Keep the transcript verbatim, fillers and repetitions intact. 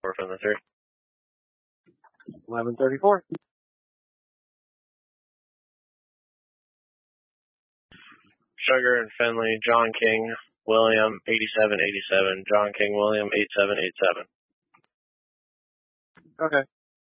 four from the three. eleven thirty-four. Sugar and Finley, John King, William, eighty-seven eighty-seven. John King, William, eighty-seven eighty-seven. Okay.